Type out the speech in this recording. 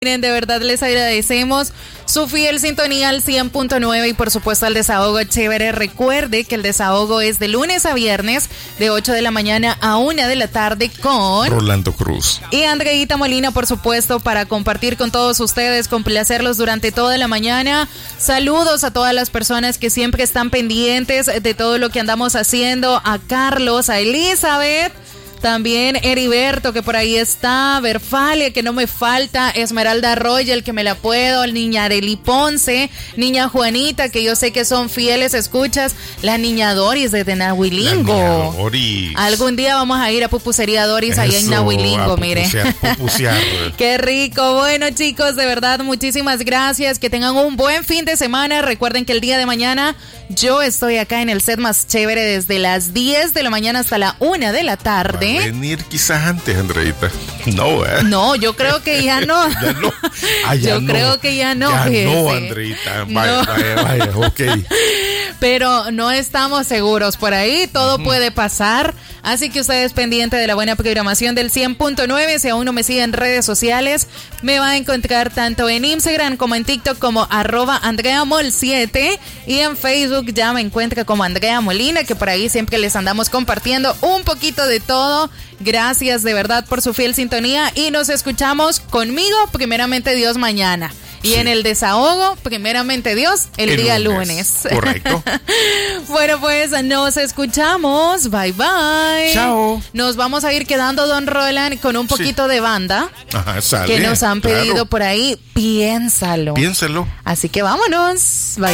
Miren, de verdad les agradecemos su fiel sintonía al 100.9 y por supuesto al Desahogo Chévere. Recuerde que el desahogo es de lunes a viernes de 8 de la mañana a 1 de la tarde con Rolando Cruz y Andreita Molina, por supuesto, para compartir con todos ustedes, complacerlos durante toda la mañana. Saludos a todas las personas que siempre están pendientes de todo lo que andamos haciendo, a Carlos, a Elizabeth, también Heriberto, que por ahí está, Verfalia, que no me falta, Esmeralda Royal, que me la puedo, niña Arely Ponce, niña Juanita, que yo sé que son fieles escuchas, la niña Doris desde Nahuilingo. Algún día vamos a ir a Pupusería Doris allá en Nahuilingo, mire. Pupusear. Qué rico. Bueno, chicos, de verdad, muchísimas gracias, que tengan un buen fin de semana. Recuerden que el día de mañana yo estoy acá en el set más chévere desde las 10 de la mañana hasta la 1 de la tarde. Va a venir quizás antes, Andreita. No, No, yo creo que ya no. Ya no. Yo creo que ya no. Ya fíjese. no, Andreita. Vaya, ok. Pero no estamos seguros por ahí, todo puede pasar, así que ustedes pendientes de la buena programación del 100.9, si aún no me siguen en redes sociales, me va a encontrar tanto en Instagram como en TikTok como @AndreaMol7 y en Facebook ya me encuentra como Andrea Molina, que por ahí siempre les andamos compartiendo un poquito de todo. Gracias de verdad por su fiel sintonía y nos escuchamos conmigo, primeramente Dios, mañana. Y en el desahogo, primeramente Dios, el día lunes. Correcto. Bueno, pues nos escuchamos. Bye, bye. Chao. Nos vamos a ir quedando, don Roland, con un poquito de banda. Ajá, sale, que nos han pedido por ahí. Piénsalo. Piénsalo. Así que vámonos. Bye.